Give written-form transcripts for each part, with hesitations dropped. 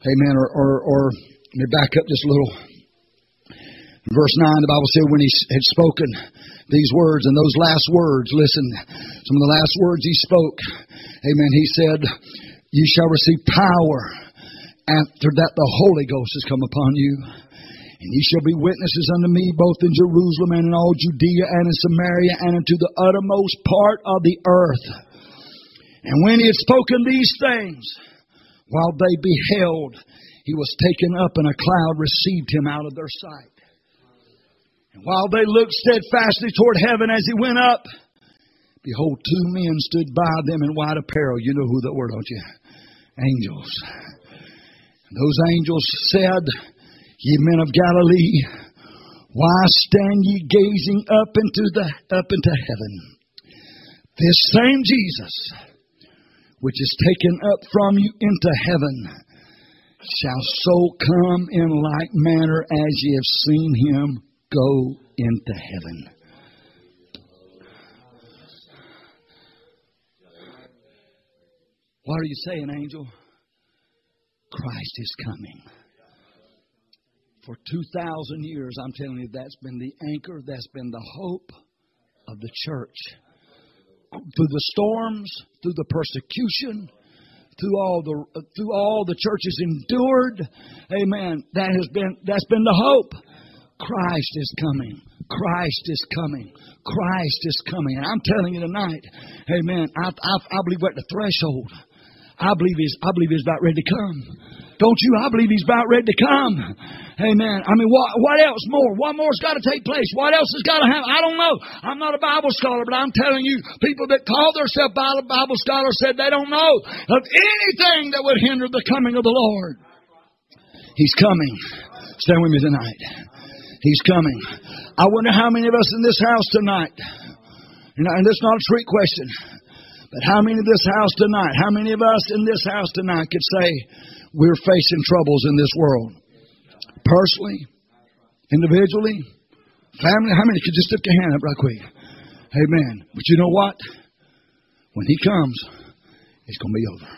Amen. Or let me back up just a little. In verse 9, the Bible said when he had spoken these words, and those last words, listen, some of the last words he spoke. Amen. He said, "You shall receive power after that the Holy Ghost has come upon you. And ye shall be witnesses unto me both in Jerusalem and in all Judea and in Samaria and unto the uttermost part of the earth." And when he had spoken these things, while they beheld, he was taken up, and a cloud received him out of their sight. And while they looked steadfastly toward heaven as he went up, behold, two men stood by them in white apparel. You know who that were, don't you? Angels. And those angels said, "Ye men of Galilee, why stand ye gazing up into heaven? This same Jesus, which is taken up from you into heaven, shall so come in like manner as ye have seen him go into heaven." What are you saying, angel? Christ is coming. For 2,000 years, I'm telling you, that's been the anchor, that's been the hope of the church. Through the storms, through the persecution, through all the churches endured, amen, that's been the hope. Christ is coming. Christ is coming. Christ is coming. And I'm telling you tonight, amen, I believe we're at the threshold. I believe he's about ready to come. Don't you? I believe he's about ready to come. Amen. I mean, what else more? What more's got to take place? What else has got to happen? I don't know. I'm not a Bible scholar, but I'm telling you, people that call themselves Bible scholars said they don't know of anything that would hinder the coming of the Lord. He's coming. Stand with me tonight. He's coming. I wonder how many of us in this house tonight, and this is not a trick question, but how many of this house tonight, how many of us in this house tonight could say we're facing troubles in this world? Personally, individually, family, how many could just stick your hand up right quick? Amen. But you know what? When he comes, it's going to be over.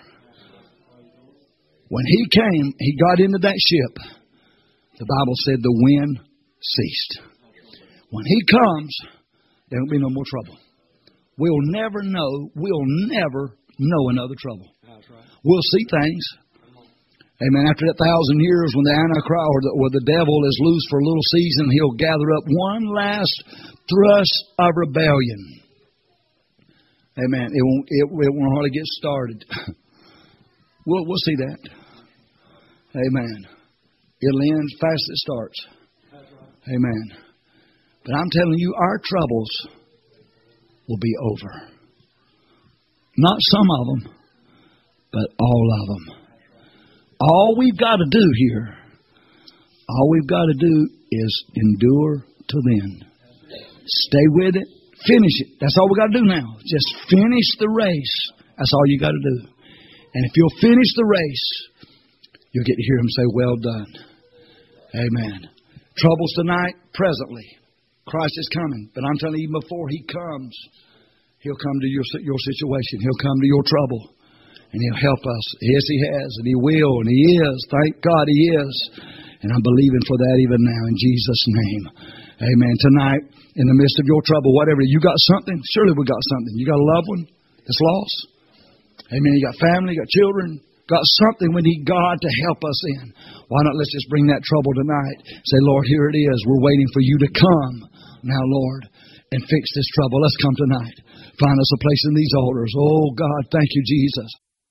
When he came, he got into that ship. The Bible said the wind ceased. When he comes, there won't be no more trouble. We'll never know another trouble. We'll see things. Amen. After that 1,000 years, when the Antichrist or the devil is loose for a little season, he'll gather up one last thrust of rebellion. Amen. It won't hardly get started. We'll see that. Amen. It'll end fast as it starts. Amen. But I'm telling you, our troubles will be over. Not some of them, but all of them. All we've got to do here, all we've got to do is endure to the end. Stay with it. Finish it. That's all we got to do now. Just finish the race. That's all you got to do. And if you'll finish the race, you'll get to hear him say, "Well done." Amen. Troubles tonight, presently. Christ is coming. But I'm telling you, even before he comes, he'll come to your situation. He'll come to your trouble. And he'll help us. Yes, he has. And he will. And he is. Thank God he is. And I'm believing for that even now in Jesus' name. Amen. Tonight, in the midst of your trouble, whatever, you got something? Surely we got something. You got a loved one that's lost? Amen. You got family, you got children, got something we need God to help us in. Why not let's just bring that trouble tonight. Say, "Lord, here it is. We're waiting for you to come now, Lord, and fix this trouble. Let's come tonight. Find us a place in these altars. Oh, God, thank you, Jesus."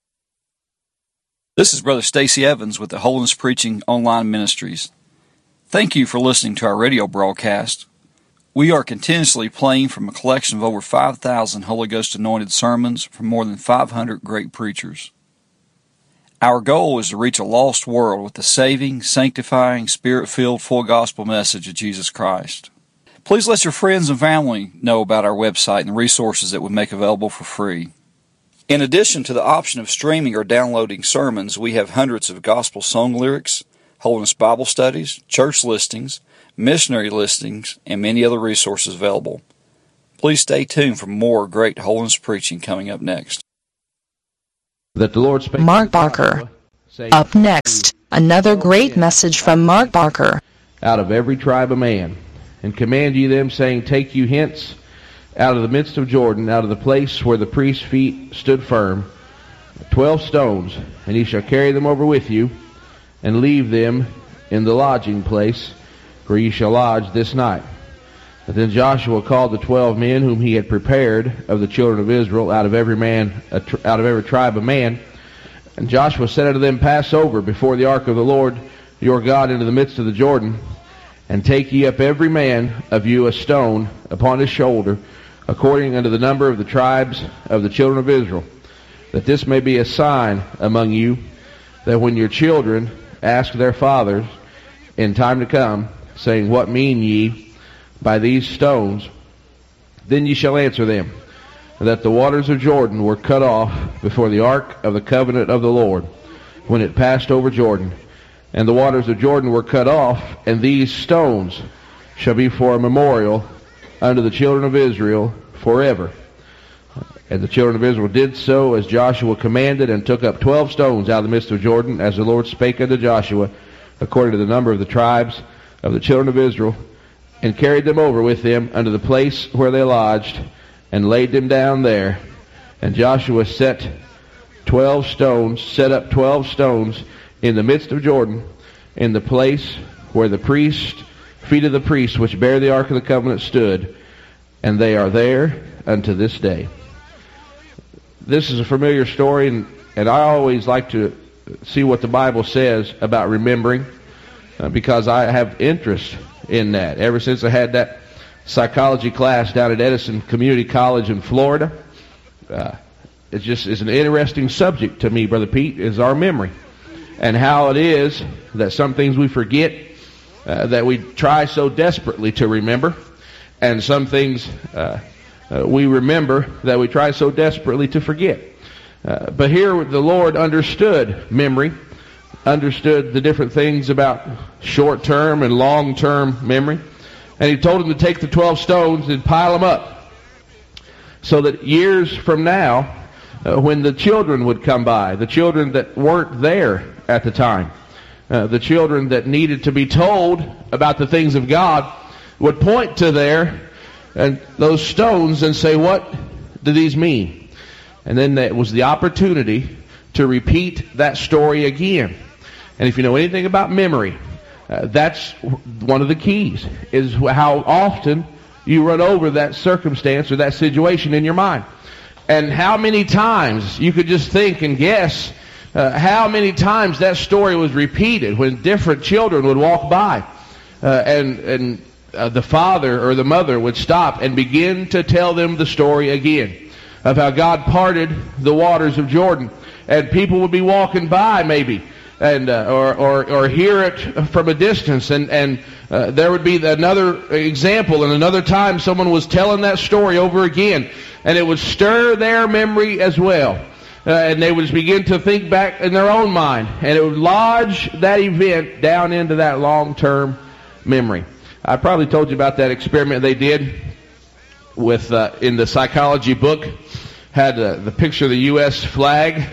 This is Brother Stacy Evans with the Holiness Preaching Online Ministries. Thank you for listening to our radio broadcast. We are continuously playing from a collection of over 5,000 Holy Ghost anointed sermons from more than 500 great preachers. Our goal is to reach a lost world with the saving, sanctifying, Spirit-filled, full gospel message of Jesus Christ. Please let your friends and family know about our website and the resources that we make available for free. In addition to the option of streaming or downloading sermons, we have hundreds of gospel song lyrics, Holiness Bible studies, church listings, missionary listings, and many other resources available. Please stay tuned for more great holiness preaching coming up next. Mark Barker, up next Another great message from Mark Barker. Out of every tribe of man, and command ye them, saying, Take you hence out of the midst of Jordan, out of the place where the priest's feet stood firm, 12 stones, and ye shall carry them over with you, and leave them in the lodging place where ye shall lodge this night. And then Joshua called the 12 men whom he had prepared of the children of Israel, out of every tribe of man. And Joshua said unto them, Pass over before the ark of the Lord your God into the midst of the Jordan, and take ye up every man of you a stone upon his shoulder, according unto the number of the tribes of the children of Israel, that this may be a sign among you, that when your children ask their fathers in time to come, saying, What mean ye by these stones? Then ye shall answer them, that the waters of Jordan were cut off before the ark of the covenant of the Lord, when it passed over Jordan. And the waters of Jordan were cut off, and these stones shall be for a memorial unto the children of Israel forever. And the children of Israel did so as Joshua commanded, and took up 12 stones out of the midst of Jordan, as the Lord spake unto Joshua, according to the number of the tribes of the children of Israel, and carried them over with them unto the place where they lodged, and laid them down there. And Joshua set up 12 stones in the midst of Jordan, in the place where the feet of the priests which bear the ark of the covenant stood, and they are there unto this day. This is a familiar story, and I always like to see what the Bible says about remembering, because I have interest in that. Ever since I had that psychology class down at Edison Community College in Florida, it just is an interesting subject to me, Brother Pete, is our memory. And how it is that some things we forget, that we try so desperately to remember, and some things we remember that we try so desperately to forget. But here the Lord understood memory, understood the different things about short-term and long-term memory, and He told him to take the 12 stones and pile them up, so that years from now, when the children would come by, the children that weren't there at the time, the children that needed to be told about the things of God, would point to those stones and say, What do these mean? And then that was the opportunity to repeat that story again. And if you know anything about memory, that's one of the keys, is how often you run over that circumstance or that situation in your mind. And how many times you could just think and guess how many times that story was repeated when different children would walk by, and the father or the mother would stop and begin to tell them the story again of how God parted the waters of Jordan, and people would be walking by maybe, and or hear it from a distance, and there would be another example, and another time someone was telling that story over again, and it would stir their memory as well. And they would begin to think back in their own mind, and it would lodge that event down into that long-term memory. I probably told you about that experiment they did with in the psychology book. Had the picture of the U.S. flag,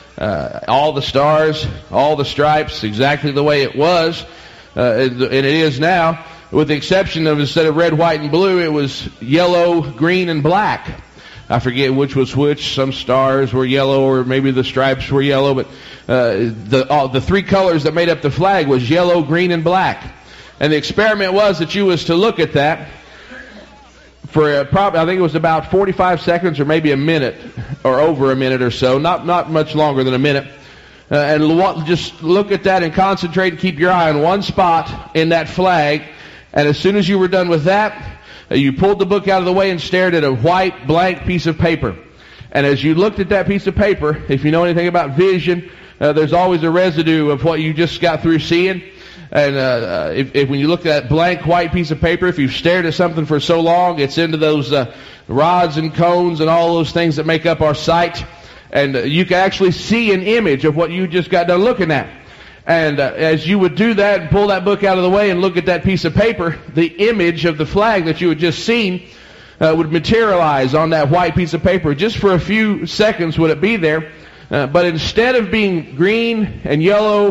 all the stars, all the stripes, exactly the way it was, and it is now, with the exception of, instead of red, white, and blue, it was yellow, green, and black. I forget which was which. Some stars were yellow, or maybe the stripes were yellow, but the three colors that made up the flag was yellow, green, and black. And the experiment was that you was to look at that for probably, I think it was about 45 seconds or maybe a minute, or over a minute or so, not much longer than a minute, and just look at that and concentrate and keep your eye on one spot in that flag. And as soon as you were done with that, you pulled the book out of the way and stared at a white blank piece of paper. And as you looked at that piece of paper, if you know anything about vision, there's always a residue of what you just got through seeing. And if when you look at that blank white piece of paper, if you've stared at something for so long, it's into those rods and cones and all those things that make up our sight. And you can actually see an image of what you just got done looking at. And as you would do that and pull that book out of the way and look at that piece of paper, the image of the flag that you had just seen would materialize on that white piece of paper. Just for a few seconds would it be there. But instead of being green and yellow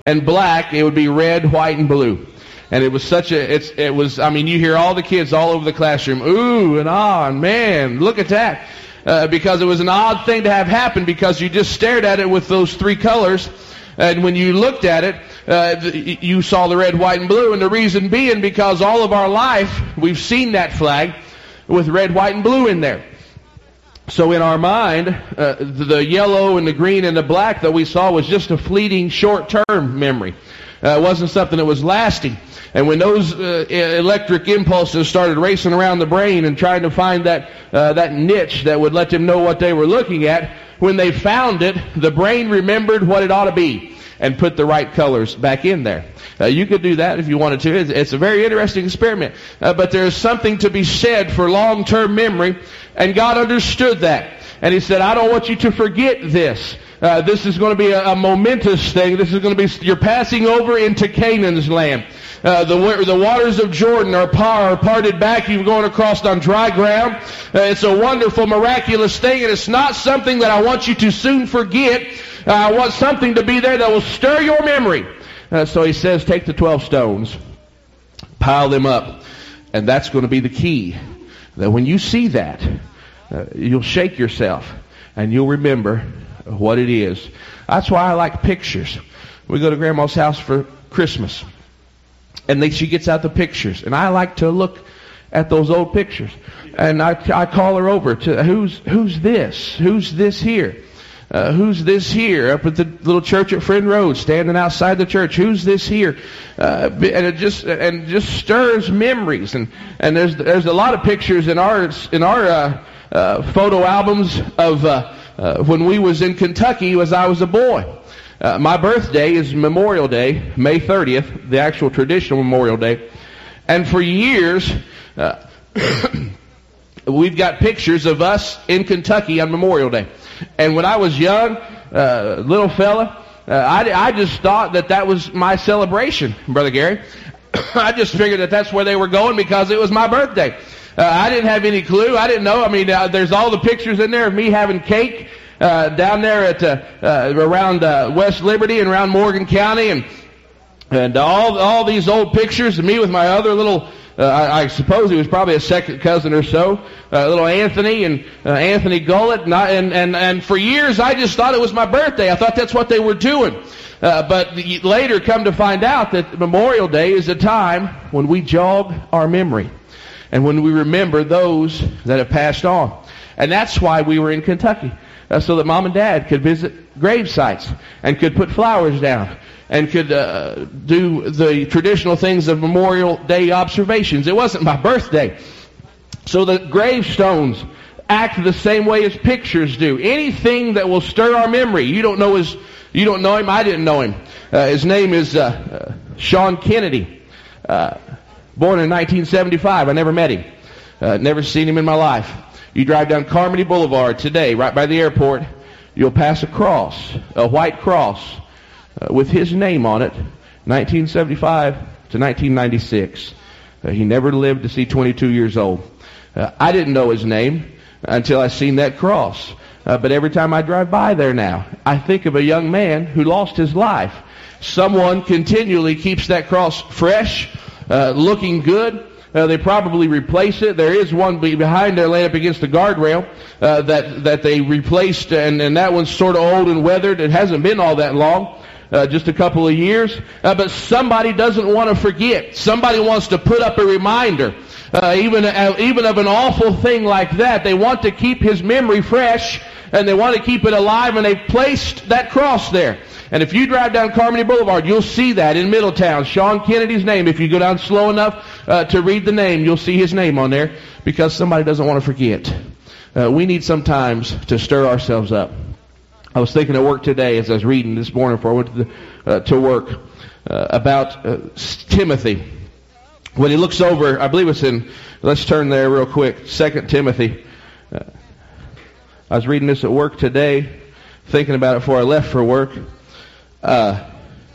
and black, it would be red, white, and blue. And it was such a, it was, I mean, you hear all the kids all over the classroom, ooh and ah, and man, look at that. Because it was an odd thing to have happen, because you just stared at it with those three colors. And when you looked at it, you saw the red, white, and blue. And the reason being because all of our life, we've seen that flag with red, white, and blue in there. So in our mind, the yellow and the green and the black that we saw was just a fleeting short-term memory. It wasn't something that was lasting. And when those electric impulses started racing around the brain and trying to find that niche that would let them know what they were looking at, when they found it, the brain remembered what it ought to be and put the right colors back in there. You could do that if you wanted to. It's a very interesting experiment. But there is something to be said for long-term memory, and God understood that. And He said, I don't want you to forget this. This is going to be a momentous thing. This is going to be, you're passing over into Canaan's land. The waters of Jordan are parted back. You're going across on dry ground. It's a wonderful, miraculous thing, and it's not something that I want you to soon forget. I want something to be there that will stir your memory. So He says, take the 12 stones, pile them up, and that's going to be the key. That when you see that, you'll shake yourself, and you'll remember what it is. That's why I like pictures. We go to Grandma's house for Christmas, and she gets out the pictures, and I like to look at those old pictures. And I call her over to, who's this? Who's this here? Who's this here? Up at the little church at Friend Road, standing outside the church. Who's this here? And it just stirs memories. And there's a lot of pictures in our photo albums of when we was in Kentucky as I was a boy. My birthday is Memorial Day, May 30th, the actual traditional Memorial Day. And for years, we've got pictures of us in Kentucky on Memorial Day. And when I was young, little fella, I just thought that was my celebration, Brother Gary. I just figured that that's where they were going because it was my birthday. I didn't have any clue. I didn't know. I mean, there's all the pictures in there of me having cake down there at around West Liberty and around Morgan County, and all these old pictures of me with my other little. I suppose he was probably a second cousin or so, little Anthony and Anthony Gullett, and for years I just thought it was my birthday. I thought that's what they were doing. But later come to find out that Memorial Day is a time when we jog our memory and when we remember those that have passed on. And that's why we were in Kentucky, so that Mom and Dad could visit grave sites and could put flowers down and could do the traditional things of Memorial Day observations. It wasn't my birthday. So the gravestones act the same way as pictures do. Anything that will stir our memory. You don't know him. I didn't know him. His name is Sean Kennedy. Born in 1975. I never met him. Never seen him in my life. You drive down Carmody Boulevard today, right by the airport, you'll pass a cross, a white cross, with his name on it, 1975 to 1996. He never lived to see 22 years old. I didn't know his name until I seen that cross. But every time I drive by there now, I think of a young man who lost his life. Someone continually keeps that cross fresh, looking good. They probably replace it. There is one behind there laying up against the guardrail that they replaced, and that one's sort of old and weathered. It hasn't been all that long. Just a couple of years. But somebody doesn't want to forget. Somebody wants to put up a reminder. Even of an awful thing like that. They want to keep his memory fresh, and they want to keep it alive, and they've placed that cross there. And if you drive down Carmody Boulevard, you'll see that in Middletown. Sean Kennedy's name. If you go down slow enough to read the name, you'll see his name on there, because somebody doesn't want to forget. We need sometimes to stir ourselves up. I was thinking at work today as I was reading this morning before I went to work about Timothy. When he looks over, I believe it's in, let's turn there real quick, 2 Timothy. I was reading this at work today, thinking about it before I left for work. The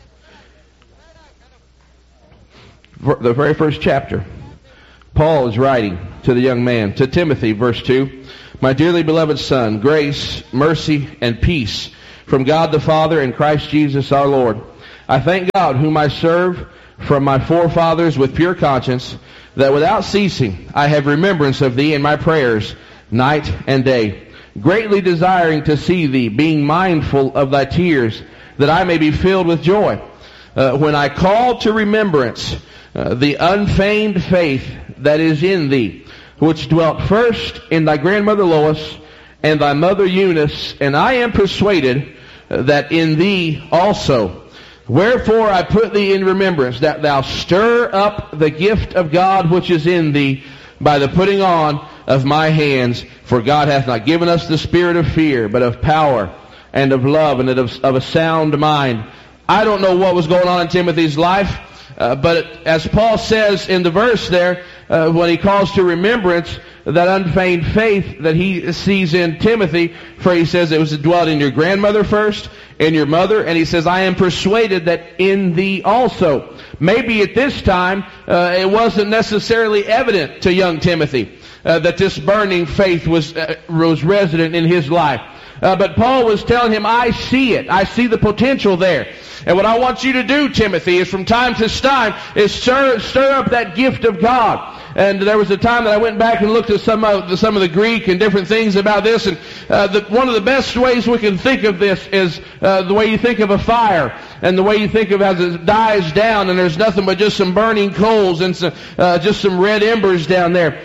very first chapter, Paul is writing to the young man, to Timothy, verse 2. My dearly beloved son, grace, mercy, and peace from God the Father and Christ Jesus our Lord. I thank God, whom I serve from my forefathers with pure conscience, that without ceasing I have remembrance of thee in my prayers night and day, greatly desiring to see thee, being mindful of thy tears, that I may be filled with joy. When I call to remembrance the unfeigned faith that is in thee, which dwelt first in thy grandmother Lois and thy mother Eunice, and I am persuaded that in thee also. Wherefore I put thee in remembrance, that thou stir up the gift of God which is in thee by the putting on of my hands. For God hath not given us the spirit of fear, but of power and of love and of a sound mind. I don't know what was going on in Timothy's life, but as Paul says in the verse there, when he calls to remembrance that unfeigned faith that he sees in Timothy, for he says it was dwelt in your grandmother first, in your mother, and he says, I am persuaded that in thee also. Maybe at this time, it wasn't necessarily evident to young Timothy that this burning faith was resident in his life. But Paul was telling him, I see it. I see the potential there. And what I want you to do, Timothy, is from time to time, is stir up that gift of God. And there was a time that I went back and looked at some of the Greek and different things about this. And one of the best ways we can think of this is the way you think of a fire. And the way you think of as it dies down and there's nothing but just some burning coals and just some red embers down there.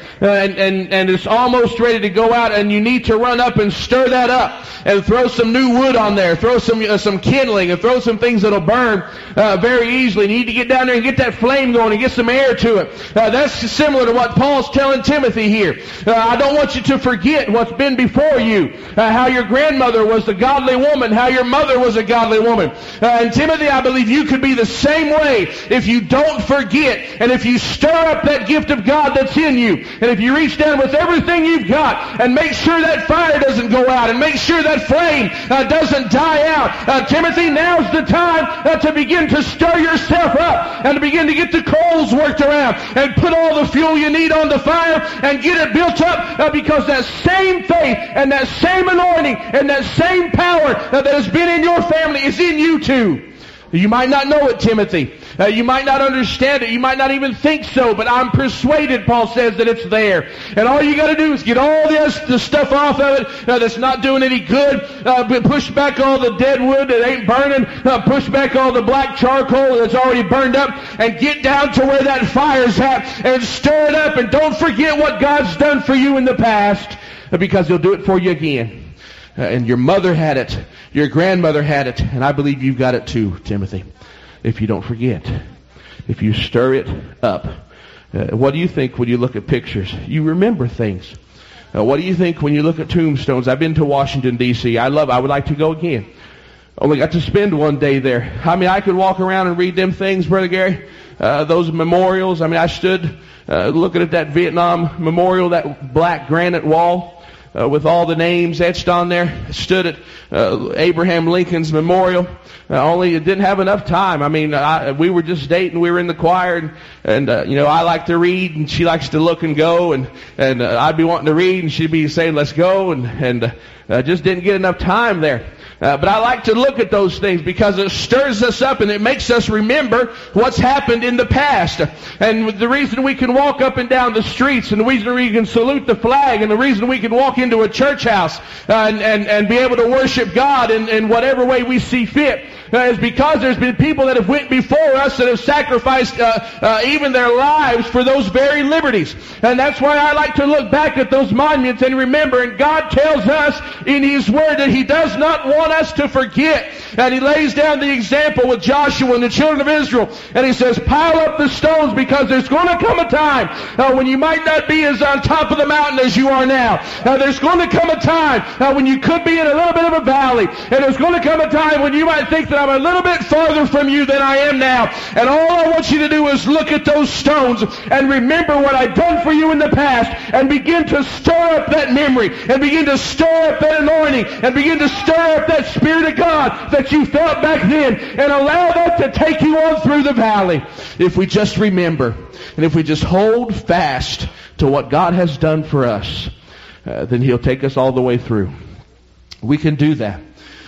And it's almost ready to go out, and you need to run up and stir that up and throw some new wood on there. Throw some kindling and throw some things that'll burn very easily. You need to get down there and get that flame going and get some air to it. That's similar to what Paul's telling Timothy here. I don't want you to forget what's been before you. How your grandmother was a godly woman. How your mother was a godly woman. And Timothy, I believe you could be the same way if you don't forget and if you stir up that gift of God that's in you. And if you reach down with everything you've got and make sure that fire doesn't go out and make sure that flame doesn't die out. Timothy, now's the time to begin to stir yourself up and to begin to get the coals worked around and put all the fuel you need on the fire and get it built up because that same faith and that same anointing and that same power that has been in your family is in you too. You might not know it, Timothy. You might not understand it. You might not even think so, but I'm persuaded, Paul says, that it's there. And all you got to do is get all the stuff off of it that's not doing any good. Push back all the dead wood that ain't burning. Push back all the black charcoal that's already burned up, and get down to where that fire's at and stir it up. And don't forget what God's done for you in the past, because He'll do it for you again. And your mother had it. Your grandmother had it. And I believe you've got it too, Timothy. If you don't forget. If you stir it up. What do you think when you look at pictures? You remember things. What do you think when you look at tombstones? I've been to Washington, D.C. I would like to go again. Only got to spend one day there. I mean, I could walk around and read them things, Brother Gary. Those memorials. I mean, I stood looking at that Vietnam memorial, that black granite wall. With all the names etched on there. Stood at Abraham Lincoln's memorial. Only it didn't have enough time. I mean, we were just dating. We were in the choir, and I like to read, and she likes to look and go, and I'd be wanting to read, and she'd be saying, "Let's go," and just didn't get enough time there. But I like to look at those things because it stirs us up and it makes us remember what's happened in the past. And the reason we can walk up and down the streets, and the reason we can salute the flag, and the reason we can walk into a church house and be able to worship God in whatever way we see fit is because there's been people that have went before us that have sacrificed even their lives for those very liberties. And that's why I like to look back at those monuments and remember. And God tells us in His Word that He does not want us to forget. And He lays down the example with Joshua and the children of Israel. And He says, pile up the stones, because there's going to come a time when you might not be as on top of the mountain as you are now. There's going to come a time when you could be in a little bit of a valley. And there's going to come a time when you might think that I'm a little bit farther from you than I am now. And all I want you to do is look at those stones and remember what I've done for you in the past, and begin to stir up that memory, and begin to stir up that anointing, and begin to stir up that Spirit of God that you felt back then, and allow that to take you on through the valley. If we just remember, and if we just hold fast to what God has done for us, then He'll take us all the way through. We can do that.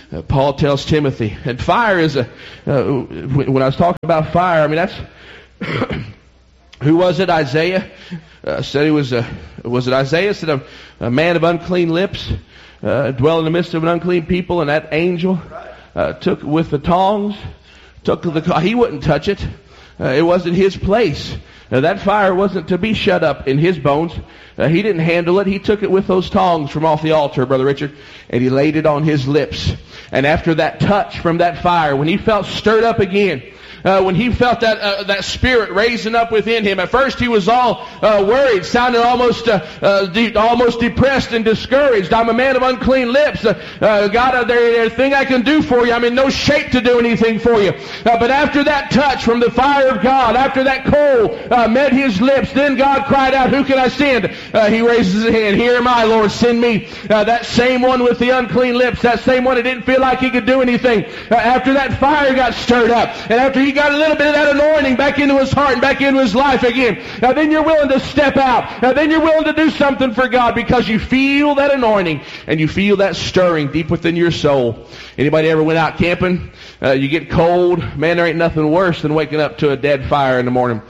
Paul tells Timothy. And fire is when I was talking about fire, I mean, that's, who was it? Isaiah said he was it Isaiah said a man of unclean lips dwell in the midst of an unclean people, and that angel took with the tongs, he wouldn't touch it. It wasn't his place. That fire wasn't to be shut up in his bones. He didn't handle it. He took it with those tongs from off the altar, Brother Richard, and he laid it on his lips. And after that touch from that fire, when he felt stirred up again, when he felt that spirit raising up within him, at first he was all worried, sounded almost depressed and discouraged. I'm a man of unclean lips. God, there's a thing I can do for you. I'm in no shape to do anything for you. But after that touch from the fire of God, after that coal met his lips, then God cried out, "Who can I send?" He raises his hand. "Here am I, Lord, send me." That same one with the unclean lips, that same one that didn't feel like he could do anything, after that fire got stirred up, and after he got a little bit of that anointing back into his heart and back into his life again, then you're willing to step out. Then you're willing to do something for God because you feel that anointing and you feel that stirring deep within your soul. Anybody ever went out camping? You get cold. Man, there ain't nothing worse than waking up to a dead fire in the morning.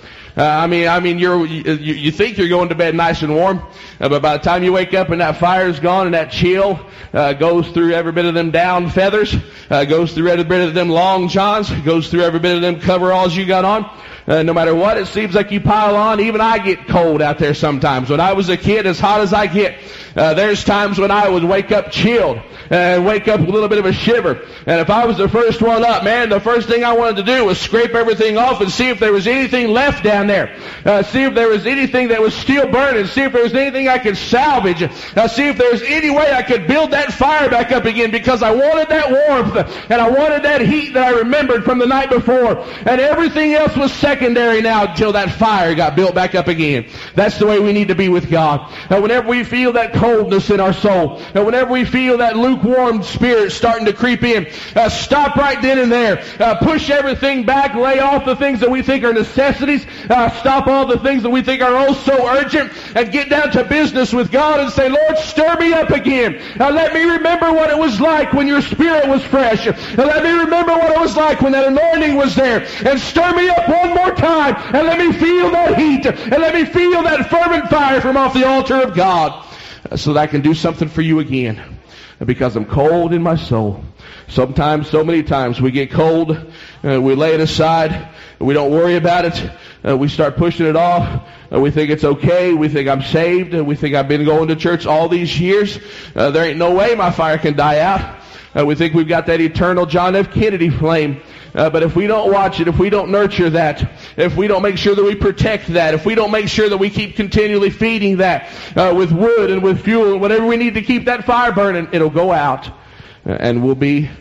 You think you're going to bed nice and warm, but by the time you wake up and that fire's gone and that chill goes through every bit of them down feathers, goes through every bit of them long johns, goes through every bit of them coveralls you got on. No matter what, it seems like you pile on. Even I get cold out there sometimes. When I was a kid, as hot as I get, there's times when I would wake up chilled and wake up with a little bit of a shiver. And if I was the first one up, man, the first thing I wanted to do was scrape everything off and see if there was anything left down there. See if there was anything that was still burning. See if there was anything I could salvage. See if there was any way I could build that fire back up again, because I wanted that warmth and I wanted that heat that I remembered from the night before. And everything else was secondary now until that fire got built back up again. That's the way we need to be with God. Whenever we feel that coldness in our soul, whenever we feel that lukewarm spirit starting to creep in, stop right then and there. Push everything back. Lay off the things that we think are necessities. Stop all the things that we think are oh so urgent, and get down to business with God and say, "Lord, stir me up again. Let me remember what it was like when your spirit was fresh. Let me remember what it was like when that anointing was there. And stir me up one more time, and let me feel that heat, and let me feel that fervent fire from off the altar of God, so that I can do something for you again, because I'm cold in my soul." Sometimes, so many times, we get cold, we lay it aside, we don't worry about it, we start pushing it off, we think it's okay, we think I'm saved, we think I've been going to church all these years, there ain't no way my fire can die out. We think we've got that eternal John F. Kennedy flame. But if we don't watch it, if we don't nurture that, if we don't make sure that we protect that, if we don't make sure that we keep continually feeding that with wood and with fuel and whatever we need to keep that fire burning, it'll go out. And we'll be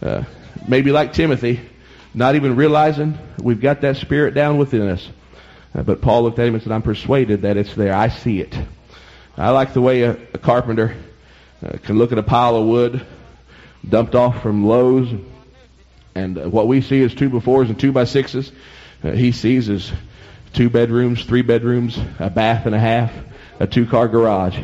maybe like Timothy, not even realizing we've got that spirit down within us. But Paul looked at him and said, "I'm persuaded that it's there. I see it." I like the way a carpenter can look at a pile of wood dumped off from Lowe's, and what we see is 2x4s and 2x6s. He sees is 2 bedrooms, 3 bedrooms, a bath and a half, a 2-car garage.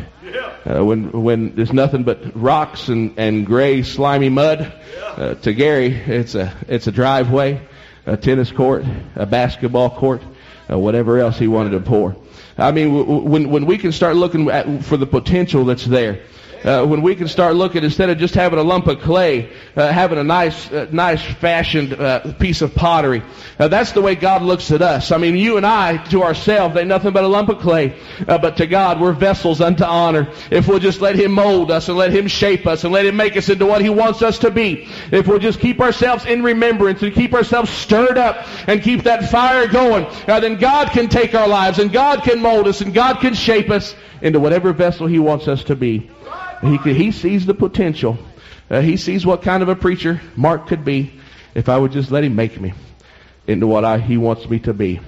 When there's nothing but rocks and gray, slimy mud, to Gary, it's a driveway, a tennis court, a basketball court, whatever else he wanted to pour. I mean, when we can start looking for the potential that's there, when we can start looking, instead of just having a lump of clay, having a nice fashioned piece of pottery. That's the way God looks at us. I mean, you and I, to ourselves, ain't nothing but a lump of clay. But to God, we're vessels unto honor. If we'll just let Him mold us and let Him shape us and let Him make us into what He wants us to be. If we'll just keep ourselves in remembrance and keep ourselves stirred up and keep that fire going, then God can take our lives and God can mold us and God can shape us into whatever vessel He wants us to be. He sees the potential. He sees what kind of a preacher Mark could be if I would just let Him make me into what He wants me to be.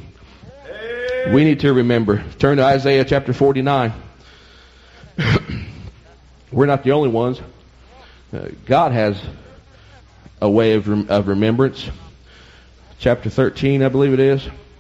We need to remember. Turn to Isaiah chapter 49. We're not the only ones. God has a way of remembrance. Chapter 13, I believe it is.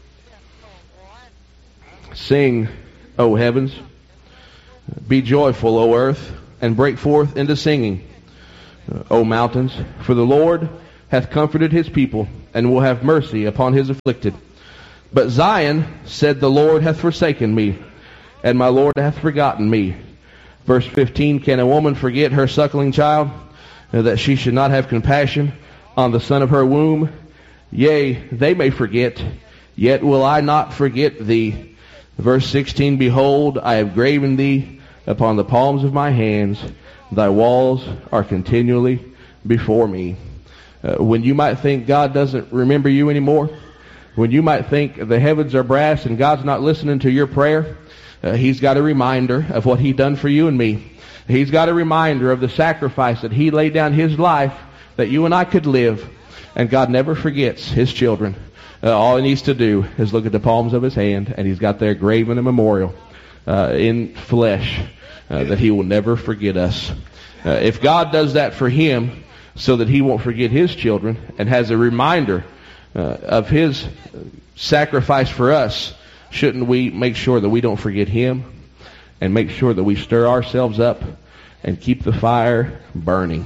Sing, O heavens. Be joyful, O earth, and break forth into singing. O mountains, for the Lord hath comforted his people, and will have mercy upon his afflicted. But Zion said, the Lord hath forsaken me, and my Lord hath forgotten me. Verse 15, can a woman forget her suckling child, that she should not have compassion on the son of her womb? Yea, they may forget, yet will I not forget thee. Verse 16, behold, I have graven thee upon the palms of my hands. Thy walls are continually before me. When you might think God doesn't remember you anymore, when you might think the heavens are brass and God's not listening to your prayer, He's got a reminder of what He done for you and me. He's got a reminder of the sacrifice that He laid down His life that you and I could live. And God never forgets His children. All He needs to do is look at the palms of His hand, and He's got there graven a memorial in flesh that He will never forget us. If God does that for Him so that He won't forget His children and has a reminder of His sacrifice for us, shouldn't we make sure that we don't forget Him and make sure that we stir ourselves up and keep the fire burning?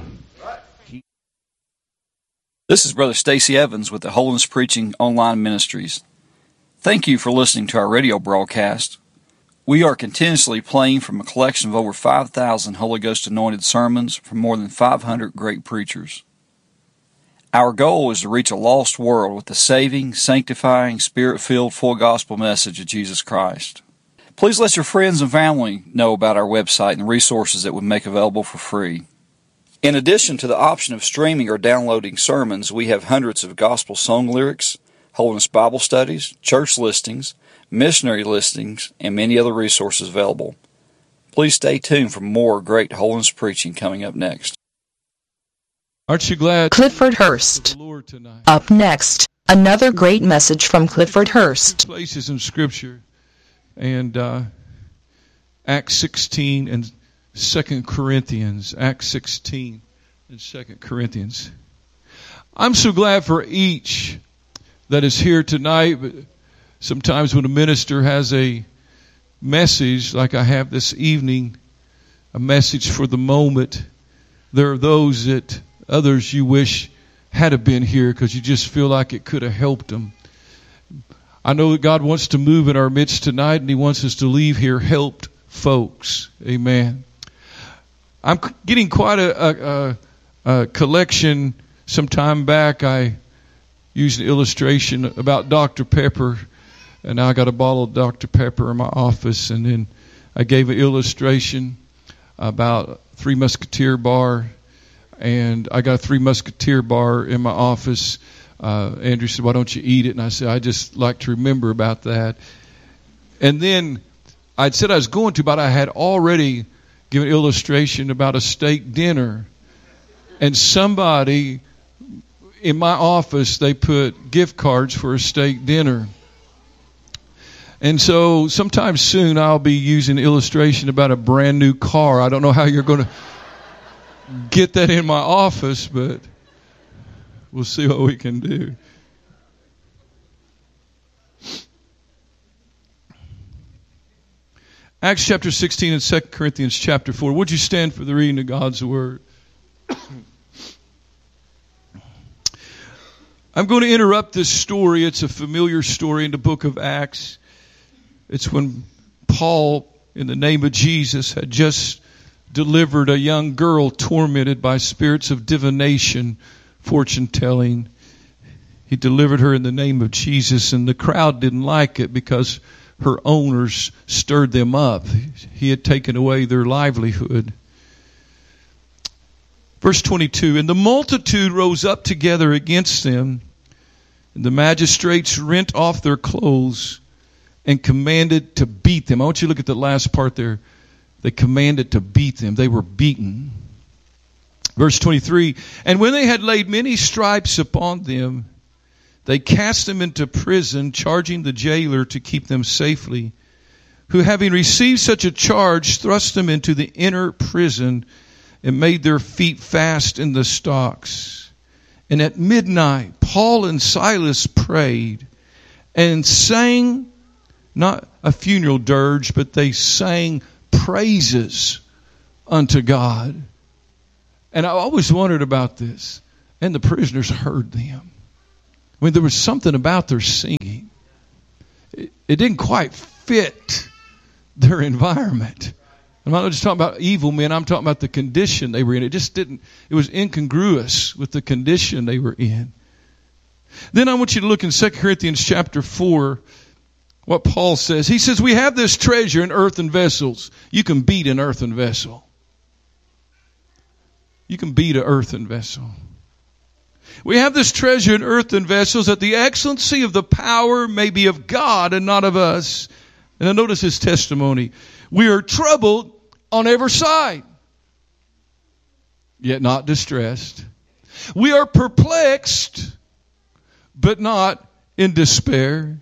This is Brother Stacy Evans with the Holiness Preaching Online Ministries. Thank you for listening to our radio broadcast. We are continuously playing from a collection of over 5,000 Holy Ghost anointed sermons from more than 500 great preachers. Our goal is to reach a lost world with the saving, sanctifying, Spirit-filled, full gospel message of Jesus Christ. Please let your friends and family know about our website and the resources that we make available for free. In addition to the option of streaming or downloading sermons, we have hundreds of gospel song lyrics, Holiness Bible studies, church listings, missionary listings, and many other resources available. Please stay tuned for more great holiness preaching coming up next. Aren't you glad? Clifford Hurst. Up next, another great message from Clifford Hurst. Places in Scripture, and Acts 16 and 2 Corinthians. Acts 16 and 2 Corinthians. I'm so glad for each that is here tonight. But sometimes when a minister has a message, like I have this evening, a message for the moment, there are those that others you wish had have been here because you just feel like it could have helped them. I know that God wants to move in our midst tonight, and He wants us to leave here helped folks. Amen. I'm getting quite a collection. Some time back, I used an illustration about Dr. Pepper, and now I got a bottle of Dr. Pepper in my office, and then I gave an illustration about Three Musketeer bar, and I got a Three Musketeer bar in my office. Andrew said, why don't you eat it? And I said, I just like to remember about that. And then I'd said I was going to, but I had already given an illustration about a steak dinner. And somebody in my office, they put gift cards for a steak dinner. And so sometime soon I'll be using an illustration about a brand new car. I don't know how you're going to get that in my office, but we'll see what we can do. Acts chapter 16 and 2 Corinthians chapter 4. Would you stand for the reading of God's Word? I'm going to interrupt this story. It's a familiar story in the book of Acts. It's when Paul, in the name of Jesus, had just delivered a young girl tormented by spirits of divination, fortune-telling. He delivered her in the name of Jesus, and the crowd didn't like it because her owners stirred them up. He had taken away their livelihood. Verse 22, and the multitude rose up together against them, and the magistrates rent off their clothes and commanded to beat them. I want you to look at the last part there. They commanded to beat them. They were beaten. Verse 23, and when they had laid many stripes upon them, they cast them into prison, charging the jailer to keep them safely, who having received such a charge, thrust them into the inner prison and made their feet fast in the stocks. And at midnight, Paul and Silas prayed and sang, not a funeral dirge, but they sang praises unto God. And I always wondered about this. And the prisoners heard them. I mean, there was something about their singing. It didn't quite fit their environment. I'm not just talking about evil men. I'm talking about the condition they were in. It just didn't, it was incongruous with the condition they were in. Then I want you to look in 2 Corinthians chapter 4, what Paul says. He says, we have this treasure in earthen vessels. You can beat an earthen vessel. You can beat an earthen vessel. We have this treasure in earthen vessels, that the excellency of the power may be of God and not of us. And I notice his testimony. We are troubled on every side, yet not distressed. We are perplexed, but not in despair.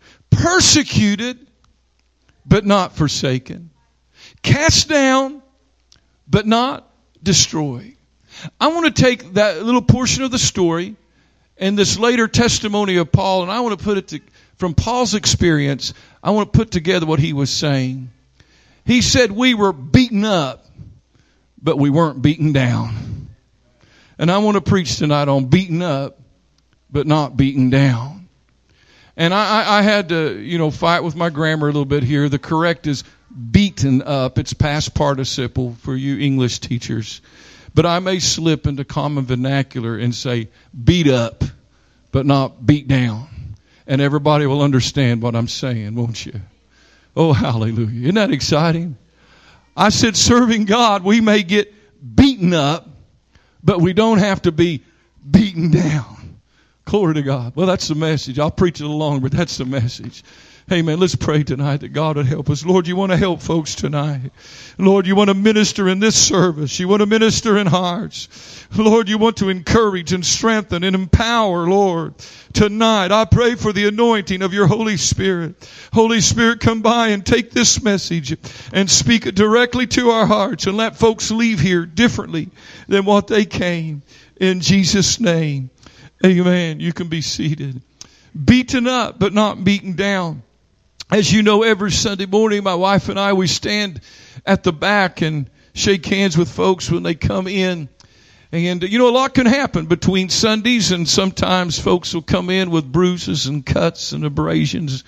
Persecuted, but not forsaken. Cast down, but not destroyed. I want to take that little portion of the story and this later testimony of Paul, and I want to put it from Paul's experience. I want to put together what he was saying. He said we were beaten up, but we weren't beaten down. And I want to preach tonight on beaten up, but not beaten down. And I had to, fight with my grammar a little bit here. The correct is beaten up. It's past participle for you English teachers. But I may slip into common vernacular and say beat up, but not beat down. And everybody will understand what I'm saying, won't you? Oh, hallelujah. Isn't that exciting? I said serving God, we may get beaten up, but we don't have to be beaten down. Glory to God. Well, that's the message. I'll preach it along, but that's the message. Hey, man, let's pray tonight that God would help us. Lord, you want to help folks tonight. Lord, you want to minister in this service. You want to minister in hearts. Lord, you want to encourage and strengthen and empower, Lord. Tonight, I pray for the anointing of your Holy Spirit. Holy Spirit, come by and take this message and speak it directly to our hearts and let folks leave here differently than what they came. In Jesus' name, amen. You can be seated. Beaten up, but not beaten down. As you know, every Sunday morning, my wife and I, we stand at the back and shake hands with folks when they come in. And, a lot can happen between Sundays, and sometimes folks will come in with bruises and cuts and abrasions.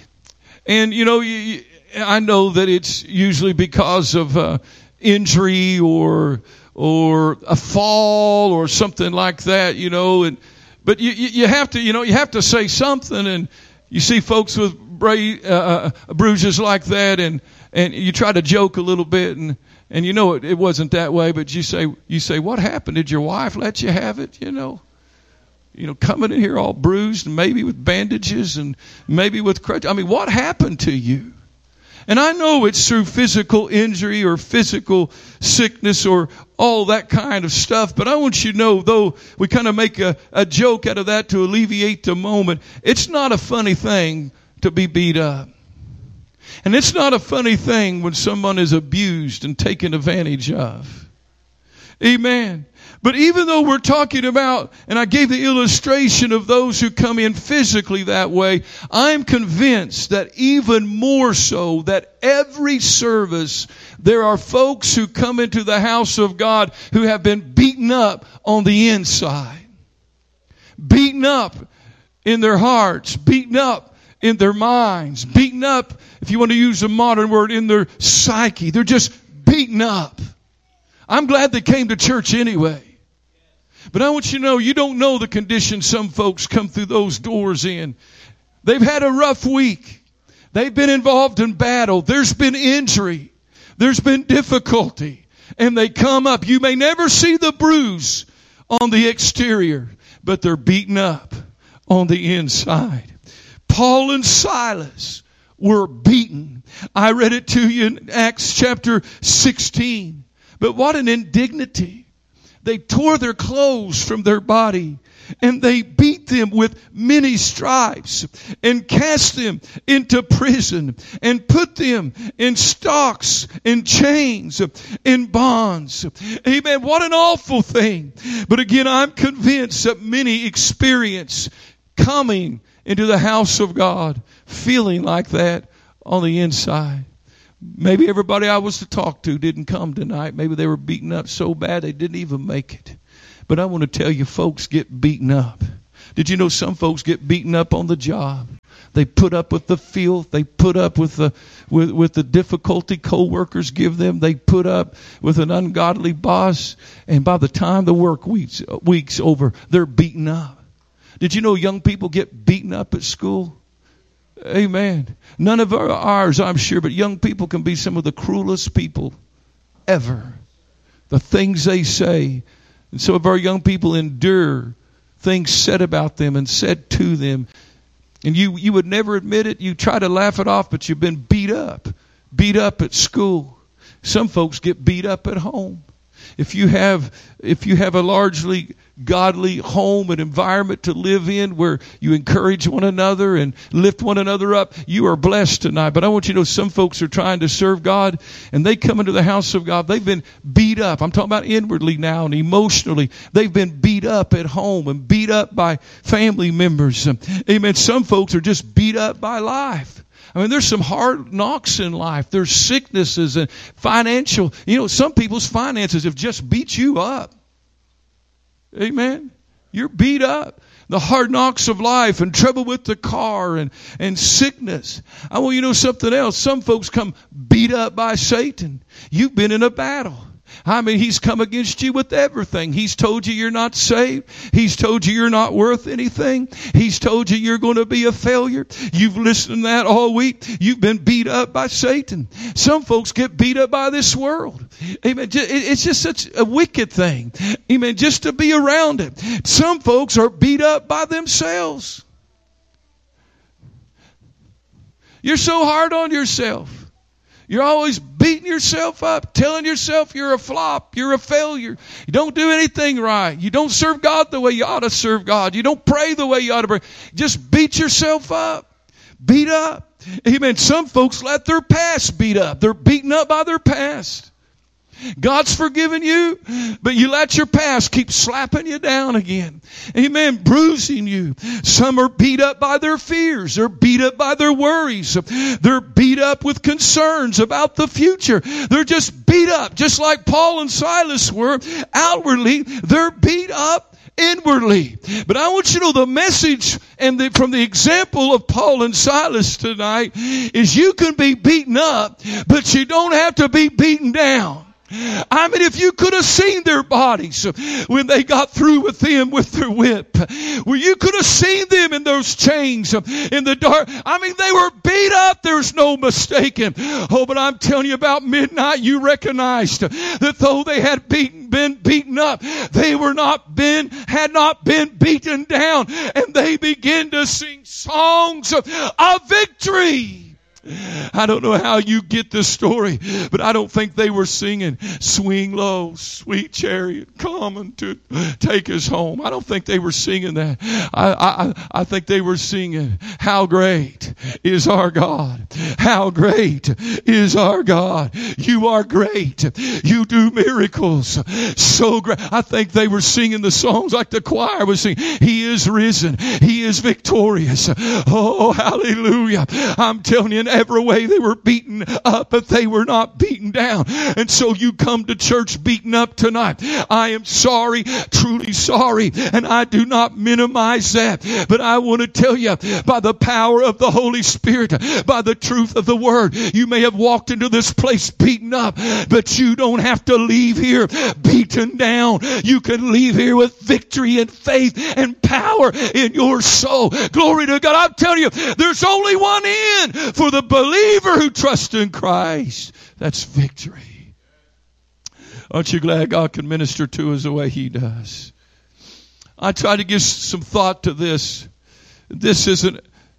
And, I know that it's usually because of injury or a fall or something like that, but you have to say something, and you see folks with bruises like that, and you try to joke a little bit, and it wasn't that way, but you say, what happened? Did your wife let you have it? Coming in here all bruised, and maybe with bandages, and maybe with crutches. I mean, what happened to you? And I know it's through physical injury or physical sickness or all that kind of stuff, but I want you to know, though we kind of make a joke out of that to alleviate the moment, it's not a funny thing to be beat up. And it's not a funny thing when someone is abused and taken advantage of. Amen. But even though we're talking about, and I gave the illustration of those who come in physically that way, I'm convinced that even more so, that every service, there are folks who come into the house of God who have been beaten up on the inside. Beaten up in their hearts, beaten up in their minds, beaten up, if you want to use a modern word, in their psyche. They're just beaten up. I'm glad they came to church anyway. But I want you to know, you don't know the condition some folks come through those doors in. They've had a rough week. They've been involved in battle. There's been injury. There's been difficulty. And they come up. You may never see the bruise on the exterior, but they're beaten up on the inside. Paul and Silas were beaten. I read it to you in Acts chapter 16. But what an indignity. They tore their clothes from their body, and they beat them with many stripes, and cast them into prison, and put them in stocks, in chains, in bonds. Amen. What an awful thing. But again, I'm convinced that many experience coming into the house of God feeling like that on the inside. Maybe everybody I was to talk to didn't come tonight. Maybe they were beaten up so bad they didn't even make it. But I want to tell you, folks get beaten up. Did you know some folks get beaten up on the job? They put up with the filth. They put up with the difficulty co-workers give them. They put up with an ungodly boss. And by the time the work week's over, they're beaten up. Did you know young people get beaten up at school? Amen. None of ours, I'm sure, but young people can be some of the cruelest people ever. The things they say. And some of our young people endure things said about them and said to them. And you would never admit it. You try to laugh it off, but you've been beat up at school. Some folks get beat up at home. If you have a largely godly home and environment to live in where you encourage one another and lift one another up, you are blessed tonight. But I want you to know some folks are trying to serve God and they come into the house of God. They've been beat up. I'm talking about inwardly now and emotionally. They've been beat up at home and beat up by family members. Amen. Some folks are just beat up by life. I mean, there's some hard knocks in life. There's sicknesses and financial. You know, some people's finances have just beat you up. Amen. You're beat up. The hard knocks of life and trouble with the car and sickness. I want you to know something else. Some folks come beat up by Satan. You've been in a battle. I mean, he's come against you with everything. He's told you you're not saved. He's told you you're not worth anything. He's told you you're going to be a failure. You've listened to that all week. You've been beat up by Satan. Some folks get beat up by this world. Amen. It's just such a wicked thing. Amen. Just to be around it. Some folks are beat up by themselves. You're so hard on yourself. You're always beating yourself up, telling yourself you're a flop, you're a failure. You don't do anything right. You don't serve God the way you ought to serve God. You don't pray the way you ought to pray. Just beat yourself up. Beat up. Amen. Some folks let their past beat up. They're beaten up by their past. God's forgiven you, but you let your past keep slapping you down again. Amen. Bruising you. Some are beat up by their fears. They're beat up by their worries. They're beat up with concerns about the future. They're just beat up, just like Paul and Silas were. Outwardly, they're beat up inwardly. But I want you to know the message from the example of Paul and Silas tonight is you can be beaten up, but you don't have to be beaten down. I mean, if you could have seen their bodies when they got through with them with their whip, where you could have seen them in those chains in the dark. I mean, they were beat up. There's no mistaking. Oh, but I'm telling you, about midnight, you recognized that though they had been beaten up, they had not been beaten down, and they began to sing songs of victory. I don't know how you get this story, but I don't think they were singing "Swing Low, Sweet Chariot, come to take us home." I don't think they were singing that. I think they were singing, "How great is our God. How great is our God. You are great. You do miracles. So great." I think they were singing the songs like the choir was singing. He is risen. He is victorious. Oh, hallelujah. I'm telling you, in every way they were beaten up, but they were not beaten down. And so you come to church beaten up tonight. I am sorry, truly sorry, and I do not minimize that. But I want to tell you, by the power of the Holy Spirit, by the truth of the Word, you may have walked into this place beaten up, but you don't have to leave here beaten down. You can leave here with victory and faith and power in your soul. Glory to God. I'm telling you, there's only one end for the believer who trusts in Christ. That's victory. Aren't you glad God can minister to us the way He does? I try to give some thought to this. This isn't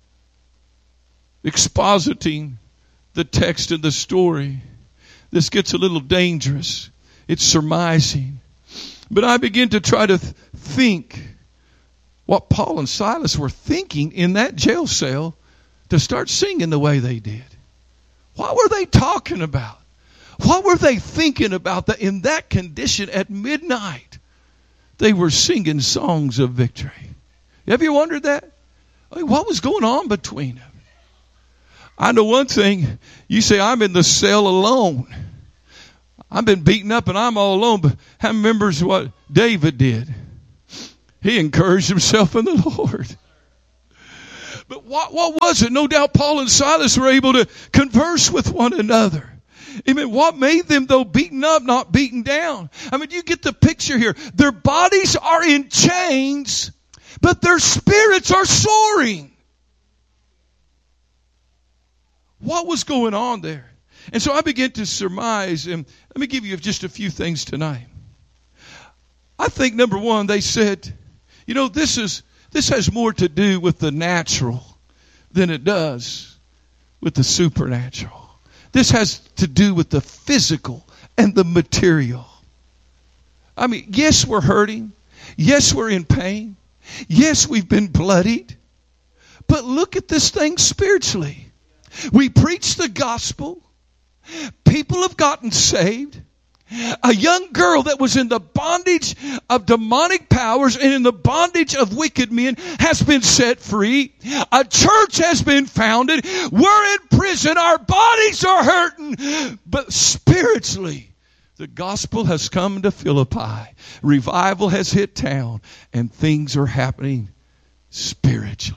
expositing the text and the story. This gets a little dangerous. It's surmising. But I begin to try to think what Paul and Silas were thinking in that jail cell to start singing the way they did. What were they talking about? What were they thinking about that in that condition at midnight they were singing songs of victory? Have you wondered that? I mean, what was going on between them? I know one thing. You say, I'm in the cell alone. I've been beaten up and I'm all alone. But how many remembers what David did? He encouraged himself in the Lord. But what was it? No doubt Paul and Silas were able to converse with one another. Amen. What made them, though, beaten up, not beaten down? I mean, you get the picture here. Their bodies are in chains, but their spirits are soaring. What was going on there? And so I began to surmise, and let me give you just a few things tonight. I think, number one, they said, you know, this has more to do with the natural than it does with the supernatural. This has to do with the physical and the material. I mean, yes, we're hurting. Yes, we're in pain. Yes, we've been bloodied. But look at this thing spiritually. We preach the gospel. People have gotten saved. A young girl that was in the bondage of demonic powers and in the bondage of wicked men has been set free. A church has been founded. We're in prison. Our bodies are hurting. But spiritually, the gospel has come to Philippi. Revival has hit town. And things are happening spiritually.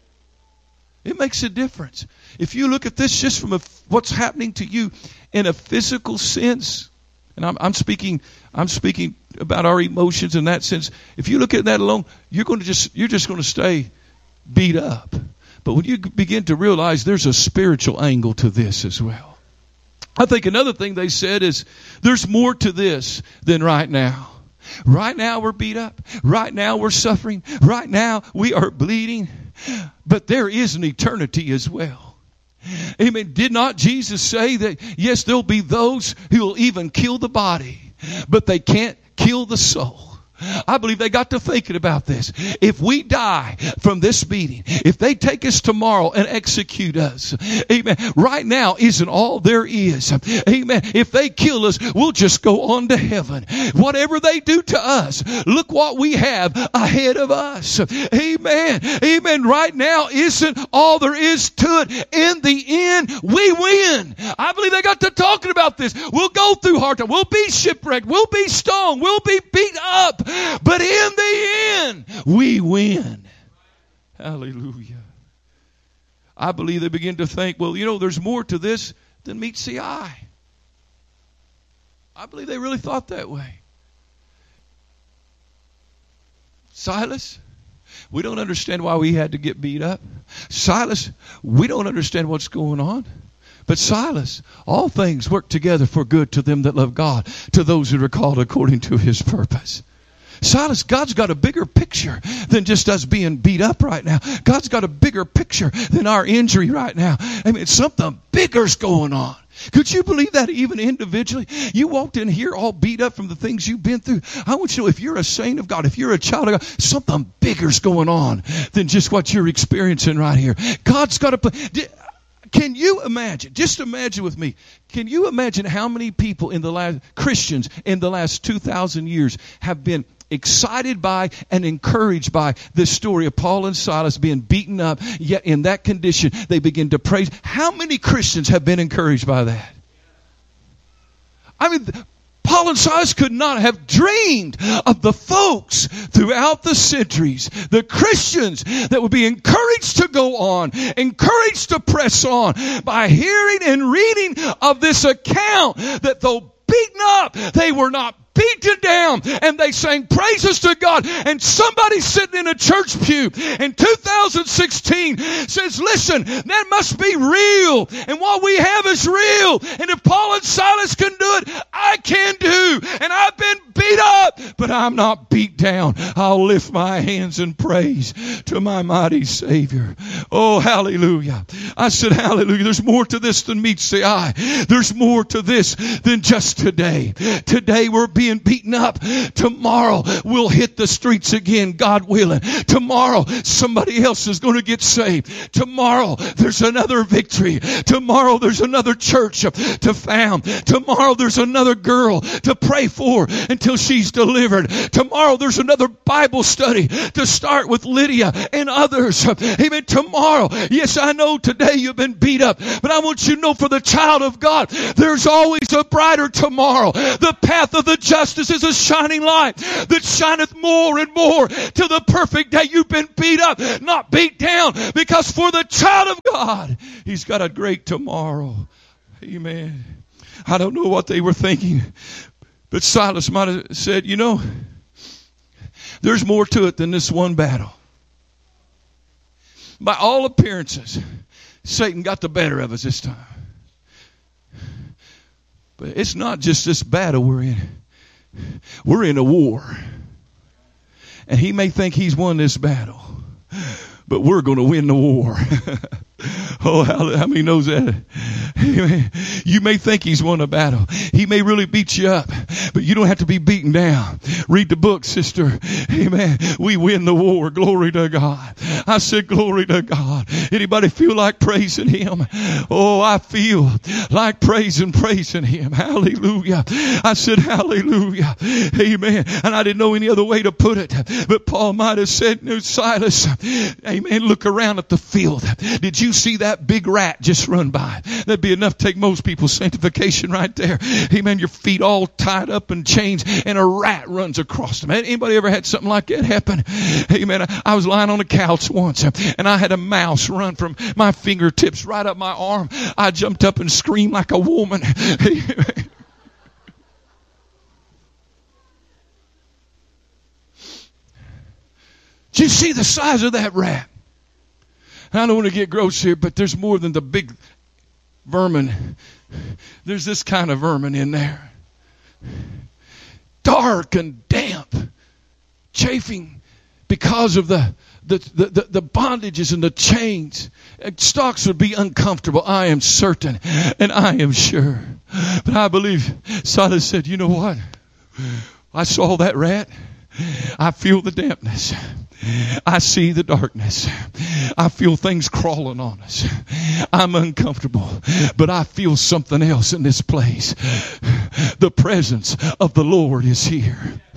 It makes a difference. If you look at this just from what's happening to you in a physical sense, and I'm speaking about our emotions in that sense. If you look at that alone, you're just going to stay beat up. But when you begin to realize there's a spiritual angle to this as well. I think another thing they said is there's more to this than right now. Right now we're beat up. Right now we're suffering. Right now we are bleeding. But there is an eternity as well. Amen. Did not Jesus say that, yes, there'll be those who will even kill the body, but they can't kill the soul? I believe they got to thinking about this. If we die from this beating, if they take us tomorrow and execute us, amen, right now isn't all there is. Amen. If they kill us, we'll just go on to heaven. Whatever they do to us, look what we have ahead of us. Amen. Amen. Right now isn't all there is to it. In the end, we win. I believe they got to talking about this. We'll go through hard times. We'll be shipwrecked. We'll be stoned. We'll be beat up. But in the end, we win. Hallelujah. I believe they begin to think, well, you know, there's more to this than meets the eye. I believe they really thought that way. Silas, we don't understand why we had to get beat up. Silas, we don't understand what's going on. But Silas, all things work together for good to them that love God, to those who are called according to His purpose. Silas, God's got a bigger picture than just us being beat up right now. God's got a bigger picture than our injury right now. I mean, something bigger's going on. Could you believe that even individually? You walked in here all beat up from the things you've been through. I want you to know, if you're a saint of God, if you're a child of God, something bigger's going on than just what you're experiencing right here. God's got a... Can you imagine, just imagine with me, can you imagine how many people Christians in the last 2,000 years have been excited by and encouraged by this story of Paul and Silas being beaten up, yet in that condition they begin to praise? How many Christians have been encouraged by that? I mean, Paul and Silas could not have dreamed of the folks throughout the centuries, the Christians that would be encouraged to go on, encouraged to press on by hearing and reading of this account that though beaten up, they were not beaten down, and they sang praises to God. And somebody sitting in a church pew in 2016 says, listen, that must be real, and what we have is real, and if Paul and Silas can do it, I can do. And I've been beat up, but I'm not beat down. I'll lift my hands in praise to my mighty Savior. Oh, hallelujah. I said, hallelujah. There's more to this than meets the eye. There's more to this than just today. Today we're beat being beaten up. Tomorrow we'll hit the streets again, God willing. Tomorrow somebody else is going to get saved. Tomorrow there's another victory. Tomorrow there's another church to found. Tomorrow there's another girl to pray for until she's delivered. Tomorrow there's another Bible study to start with Lydia and others. Amen. Tomorrow, yes, I know today you've been beat up, but I want you to know, for the child of God, there's always a brighter tomorrow. The path of the justice is a shining light that shineth more and more till the perfect day. You've been beat up, not beat down, because for the child of God, he's got a great tomorrow. Amen. I don't know what they were thinking, but Silas might have said, you know, there's more to it than this one battle. By all appearances, Satan got the better of us this time. But it's not just this battle we're in. We're in a war. And he may think he's won this battle, but we're going to win the war. Oh, how many knows that? You may think he's won a battle. He may really beat you up, but you don't have to be beaten down. Read the book, sister. Amen. We win the war. Glory to God. I said, glory to God. Anybody feel like praising him? Oh, I feel like praising him. Hallelujah. I said, hallelujah. Amen. And I didn't know any other way to put it, but Paul might have said, no, Silas, amen, look around at the field. Did you see that big rat just run by? That'd be enough to take most people's sanctification right there. Amen. Your feet all tied up in chains and a rat runs across them. Anybody ever had something like that happen? Amen. I was lying on a couch once and I had a mouse run from my fingertips right up my arm. I jumped up and screamed like a woman. Amen. Did you see the size of that rat? I don't want to get gross here, but there's more than the big vermin. There's this kind of vermin in there. Dark and damp. Chafing because of the bondages and the chains. Stalks would be uncomfortable, I am certain, and I am sure. But I believe Silas said, you know what? I saw that rat. I feel the dampness. I see the darkness. I feel things crawling on us. I'm uncomfortable, but I feel something else in this place. The presence of the Lord is here.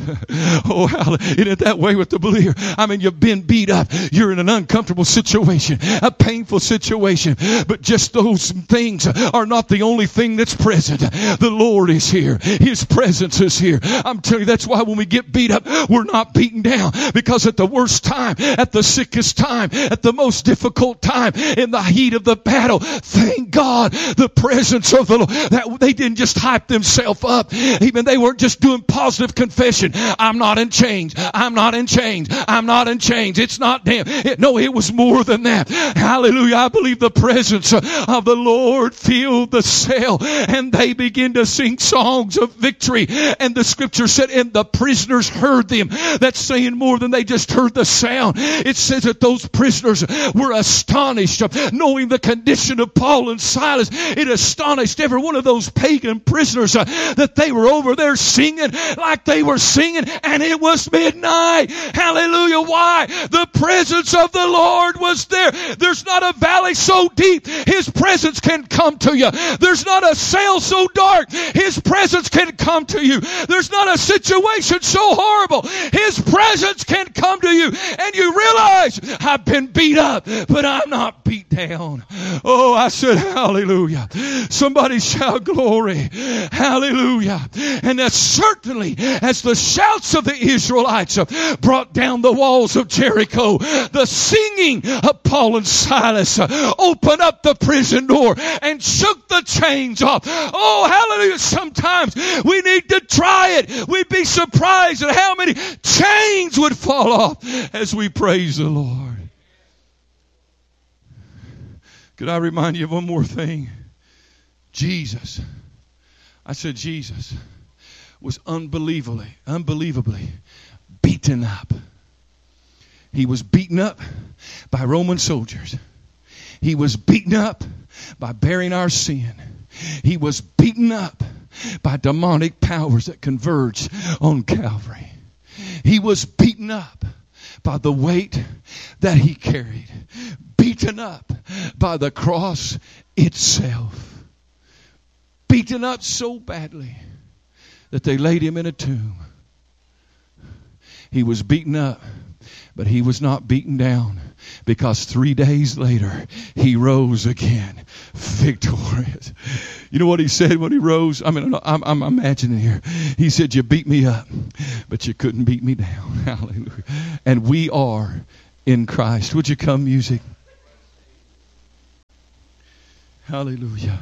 Oh, isn't it that way with the believer? I mean, you've been beat up. You're in an uncomfortable situation, a painful situation, but just those things are not the only thing that's present. The Lord is here. His presence is here. I'm telling you, that's why when we get beat up, we're not beaten down, because at the worst time, at the sickest time, at the most difficult time, in the heat of the battle, thank God, the presence of the Lord. That they didn't just hype themselves up. Even they weren't just doing positive confession. I'm not in chains. I'm not in chains. I'm not in chains. It's not damn. No, it was more than that. Hallelujah. I believe the presence of the Lord filled the cell, and they began to sing songs of victory. And the scripture said, and the prisoners heard them. That's saying more than they just heard the sound. It says that those prisoners were astonished, knowing the condition of Paul and Silas. It astonished every one of those pagan prisoners that they were over there singing like they were singing, and it was midnight. Hallelujah. Why? The presence of the Lord was there. There's not a valley so deep His presence can come to you. There's not a cell so dark His presence can come to you. There's not a situation so horrible His presence can come to you, and you realize, I've been beat up, but I'm not beat down. Oh, I said hallelujah. Somebody shout glory. Hallelujah. And as certainly as the shouts of the Israelites brought down the walls of Jericho, the singing of Paul and Silas opened up the prison door and shook the chains off. Oh, hallelujah. Sometimes we need to try it. We'd be surprised at how many chains would fall off as we praise the Lord. Could I remind you of one more thing? Jesus. I said Jesus was unbelievably beaten up. He was beaten up by Roman soldiers. He was beaten up by bearing our sin. He was beaten up by demonic powers that converged on Calvary. He was beaten up by the weight that he carried. Beaten up by the cross itself. Beaten up so badly that they laid him in a tomb. He was beaten up, but he was not beaten down, because 3 days later he rose again, victorious. You know what he said when he rose? I'm imagining here. He said, "You beat me up, but you couldn't beat me down." Hallelujah. And we are in Christ. Would you come, music? Hallelujah.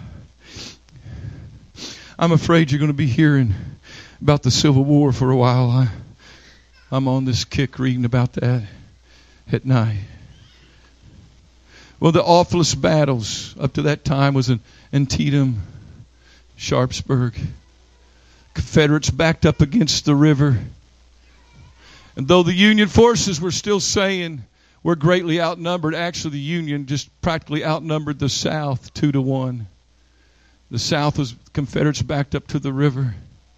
I'm afraid you're going to be hearing about the Civil War for a while. I'm on this kick reading about that at night. Well, the awfulest battles up to that time was in Antietam, Sharpsburg. Confederates backed up against the river. And though the Union forces were still saying we're greatly outnumbered, actually the Union just practically outnumbered the South 2-1. The South was Confederates backed up to the river.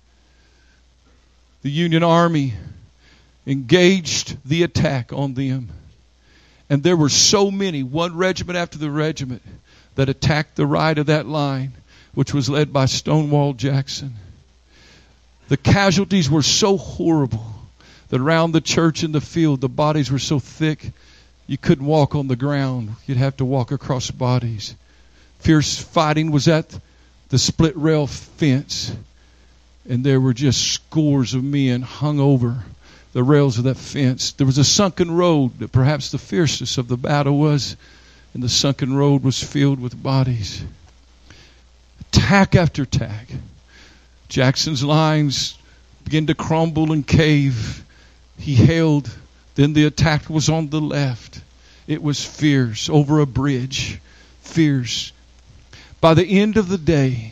The Union Army engaged the attack on them. And there were so many, one regiment after the regiment, that attacked the right of that line, which was led by Stonewall Jackson. The casualties were so horrible that around the church and the field, the bodies were so thick, you couldn't walk on the ground. You'd have to walk across bodies. Fierce fighting was at the split rail fence, and there were just scores of men hung over the rails of that fence. There was a sunken road that perhaps the fiercest of the battle was, and the sunken road was filled with bodies. Attack after attack. Jackson's lines began to crumble and cave. He held. Then the attack was on the left. It was fierce, over a bridge. Fierce. By the end of the day,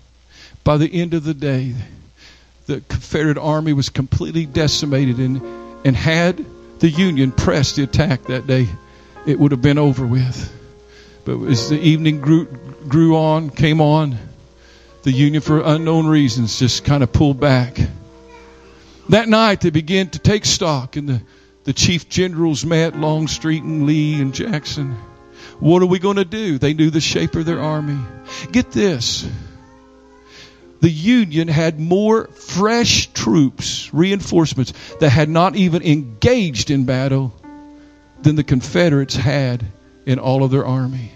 the Confederate army was completely decimated, and had the Union pressed the attack that day, it would have been over with. But as the evening came on, the Union, for unknown reasons, just kind of pulled back. That night they began to take stock, and the chief generals met, Longstreet and Lee and Jackson. What are we going to do? They knew the shape of their army. Get this. The Union had more fresh troops, reinforcements, that had not even engaged in battle than the Confederates had in all of their army.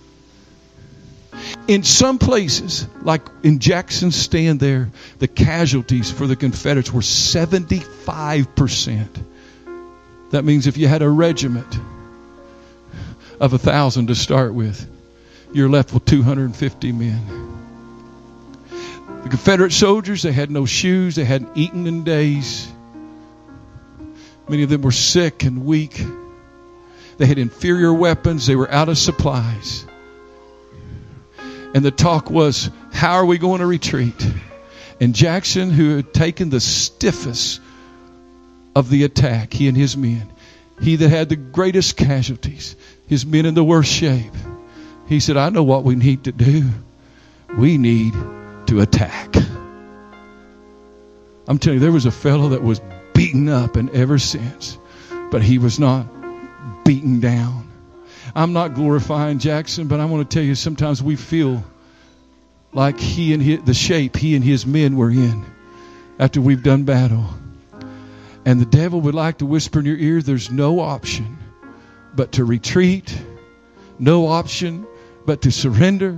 In some places, like in Jackson's stand there, the casualties for the Confederates were 75%. That means if you had a regiment of 1,000 to start with, you're left with 250 men. The Confederate soldiers, they had no shoes. They hadn't eaten in days. Many of them were sick and weak. They had inferior weapons. They were out of supplies. And the talk was, how are we going to retreat? And Jackson, who had taken the stiffest of the attack, he and his men, he that had the greatest casualties, his men in the worst shape, he said, I know what we need to do. We need to attack. I'm telling you, there was a fellow that was beaten up, and ever since, but he was not beaten down. I'm not glorifying Jackson, but I want to tell you, sometimes we feel like the shape he and his men were in after we've done battle. And the devil would like to whisper in your ear, there's no option but to retreat, no option but to surrender,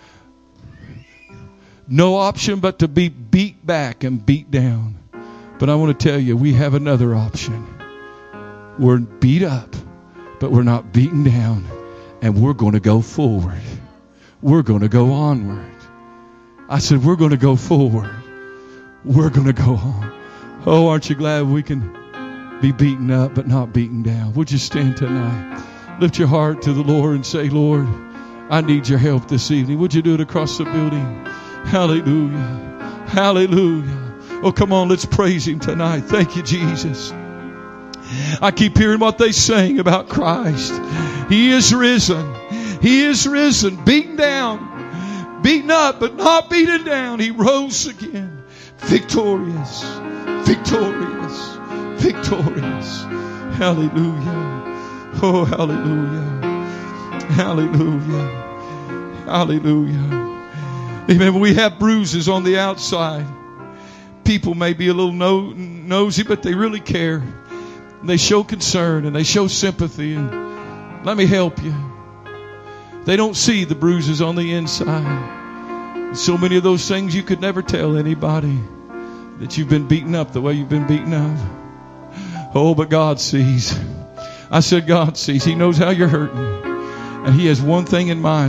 no option but to be beat back and beat down. But I want to tell you, we have another option. We're beat up, but we're not beaten down. And we're going to go forward. We're going to go onward. I said, we're going to go forward. We're going to go on. Oh, aren't you glad we can be beaten up but not beaten down? Would you stand tonight? Lift your heart to the Lord and say, Lord, I need your help this evening. Would you do it across the building? Hallelujah. Hallelujah. Oh, come on, let's praise Him tonight. Thank you, Jesus. I keep hearing what they sing about Christ. He is risen. He is risen. Beaten down. beaten up but not beaten down. He rose again. Victorious. Victorious. Victorious. Hallelujah. Oh, hallelujah. Hallelujah. Hallelujah. Amen. We have bruises on the outside. People may be a little nosy, but they really care. They show concern and they show sympathy. And let me help you. They don't see the bruises on the inside. So many of those things you could never tell anybody that you've been beaten up the way you've been beaten up. Oh, but God sees. I said God sees. He knows how you're hurting. And He has one thing in mind.